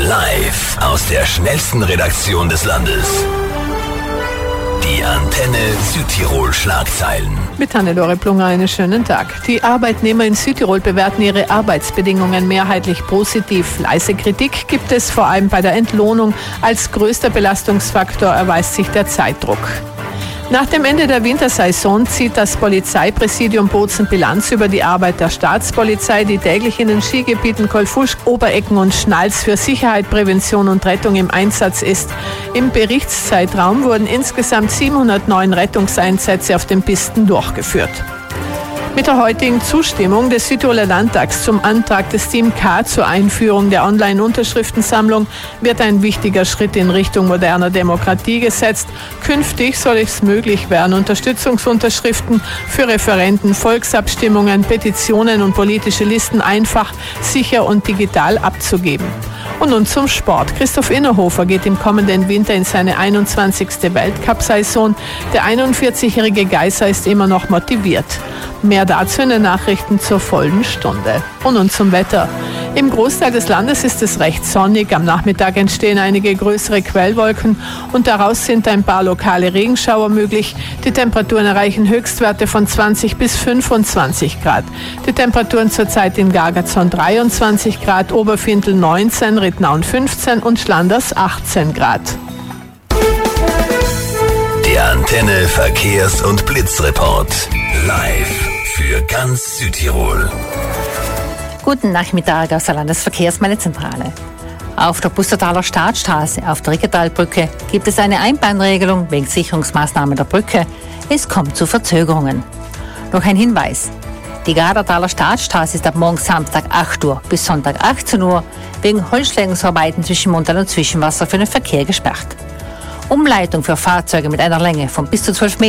Live aus der schnellsten Redaktion des Landes. Die Antenne Südtirol Schlagzeilen. Mit Hannelore Plunger einen schönen Tag. Die Arbeitnehmer in Südtirol bewerten ihre Arbeitsbedingungen mehrheitlich positiv. Leise Kritik gibt es vor allem bei der Entlohnung. Als größter Belastungsfaktor erweist sich der Zeitdruck. Nach dem Ende der Wintersaison zieht das Polizeipräsidium Bozen Bilanz über die Arbeit der Staatspolizei, die täglich in den Skigebieten Kolfusch, Oberecken und Schnals für Sicherheit, Prävention und Rettung im Einsatz ist. Im Berichtszeitraum wurden insgesamt 709 Rettungseinsätze auf den Pisten durchgeführt. Mit der heutigen Zustimmung des Südtiroler Landtags zum Antrag des Team K zur Einführung der Online-Unterschriftensammlung wird ein wichtiger Schritt in Richtung moderner Demokratie gesetzt. Künftig soll es möglich werden, Unterstützungsunterschriften für Referenden, Volksabstimmungen, Petitionen und politische Listen einfach, sicher und digital abzugeben. Und nun zum Sport. Christoph Innerhofer geht im kommenden Winter in seine 21. Weltcup-Saison. Der 41-jährige Geißer ist immer noch motiviert. Mehr dazu in den Nachrichten zur vollen Stunde. Und nun zum Wetter. Im Großteil des Landes ist es recht sonnig. Am Nachmittag entstehen einige größere Quellwolken und daraus sind ein paar lokale Regenschauer möglich. Die Temperaturen erreichen Höchstwerte von 20 bis 25 Grad. Die Temperaturen zurzeit in Gargazon 23 Grad, Oberfindl 19, Rittnaun 15 und Schlanders 18 Grad. Der Antenne Verkehrs- und Blitzreport. Live für ganz Südtirol. Guten Nachmittag aus der Landesverkehrsmeldezentrale. Auf der Bustertaler Staatsstraße auf der Rickertalbrücke gibt es eine Einbahnregelung wegen Sicherungsmaßnahmen der Brücke. Es kommt zu Verzögerungen. Noch ein Hinweis. Die Gardertaler Staatsstraße ist ab morgen Samstag 8 Uhr bis Sonntag 18 Uhr wegen Holzschlägungsarbeiten zwischen Montal und Zwischenwasser für den Verkehr gesperrt. Umleitung für Fahrzeuge mit einer Länge von bis zu 12 Metern